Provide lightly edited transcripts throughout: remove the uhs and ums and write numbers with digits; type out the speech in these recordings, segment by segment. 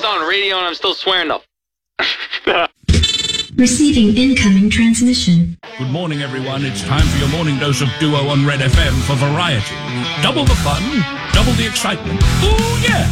was on radio and I'm still swearing though. Receiving incoming transmission. Good morning, everyone. It's time for your morning dose of Duo on Red FM for variety. Double the fun, double the excitement. Ooh, yeah!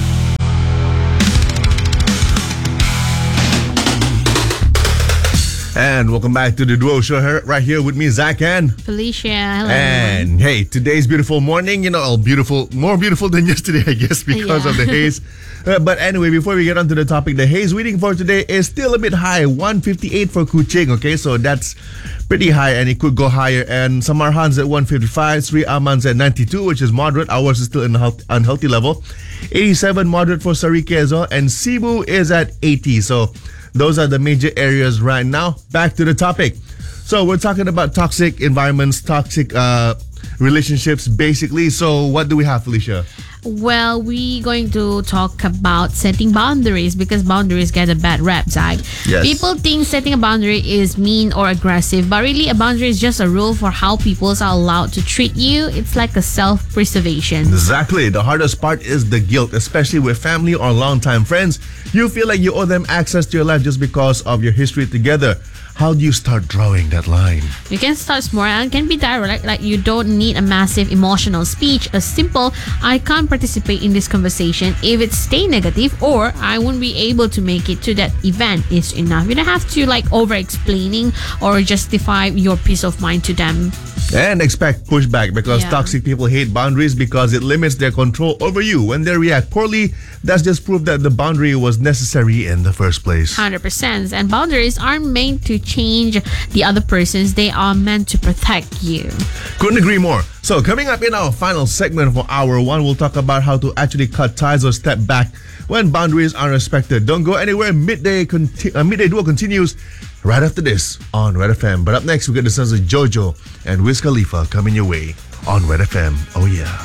And welcome back to the Duo Show right here with me, Zach and Felicia. Hello. And hey, today's beautiful morning, more beautiful than yesterday, I guess, because of the haze. But anyway, before we get on to the topic, the haze reading for today is still a bit high, 158 for Kuching, okay? So that's pretty high and it could go higher. And Samarhan's at 155, Sri Aman's at 92, which is moderate. Ours is still in an unhealthy level. 87 moderate for Sarike as well. And Cebu is at 80. So those are the major areas right now. Back to the topic. So we're talking about toxic environments, toxic relationships, basically. So what do we have, Felicia? Well, we're going to talk about setting boundaries because boundaries get a bad rap, Zach. Yes. People think setting a boundary is mean or aggressive, but really a boundary is just a rule for how people are allowed to treat you. It's like a self-preservation. Exactly. The hardest part is the guilt, especially with family or longtime friends. You feel like you owe them access to your life just because of your history together. How do you start drawing that line? You can start small and can be direct, like you don't need a massive emotional speech. A simple, I can't participate in this conversation if it stay negative, or I won't be able to make it to that event is enough. You don't have to over explaining or justify your peace of mind to them. And expect pushback because toxic people hate boundaries because it limits their control over you. When they react poorly, that's just proof that the boundary was necessary in the first place. 100%. And boundaries aren't meant to change the other persons. They are meant to protect you. Couldn't agree more. So coming up in our final segment for hour one, we'll talk about how to actually cut ties or step back when boundaries aren't respected. Don't go anywhere. Midday Duo continues right after this on Red FM. But up next, we get the sons of Jojo and Wiz Khalifa coming your way on Red FM. Oh yeah.